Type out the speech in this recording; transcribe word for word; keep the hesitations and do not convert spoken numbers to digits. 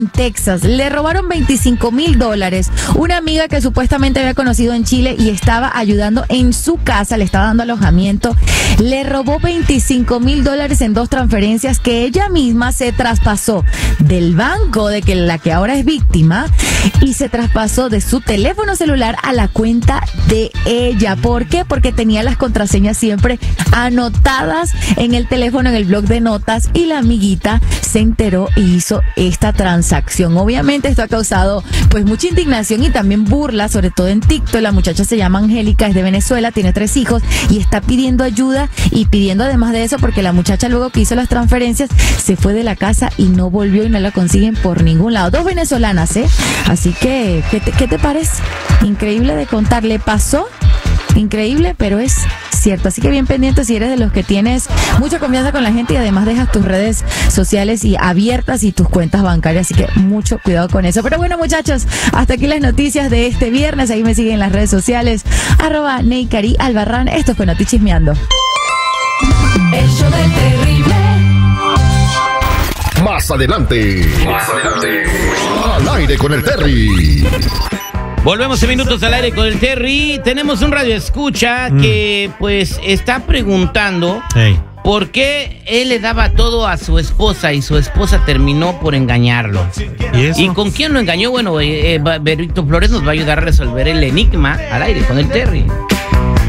Texas. Le robaron veinticinco mil dólares. Una amiga que supuestamente había conocido en Chile y estaba ayudando en su casa, le estaba dando alojamiento, le robó veinticinco mil dólares en dos transferencias que ella misma se traspasó del banco de que la que ahora es víctima y se traspasó de su teléfono celular a la cuenta de ella. ¿Por qué? Porque tenía las contraseñas siempre anotadas en el teléfono, en el blog de notas, y la amiguita se enteró y hizo esta transacción. Obviamente esto ha causado pues mucha indignación y también burla, sobre todo en TikTok. La muchacha se llama Angélica, es de Venezuela, tiene tres hijos y está pidiendo ayuda y pidiendo además de eso porque la muchacha luego que hizo las transferencias se fue de la casa y no volvió y no la consiguen por ningún lado. Dos venezolanas, ¿eh? Así que, ¿qué te, qué te parece? Increíble de contar, le pasó, increíble, pero es cierto. Así que bien pendiente si eres de los que tienes mucha confianza con la gente y además dejas tus redes sociales y abiertas y tus cuentas bancarias. Así que mucho cuidado con eso. Pero bueno, muchachos, hasta aquí las noticias de este viernes. Ahí me siguen en las redes sociales. Arroba Neikari Albarrán. Esto fue Noti Chismeando. El show del terrible. Más adelante. Más adelante. Al aire con el Terry. Volvemos en minutos al aire con el Terry. Tenemos un radio escucha mm. que pues está preguntando hey. por qué él le daba todo a su esposa y su esposa terminó por engañarlo. ¿Y eso? ¿Y con quién lo engañó? Bueno, eh, eh, Berito Flores nos va a ayudar a resolver el enigma al aire con el Terry.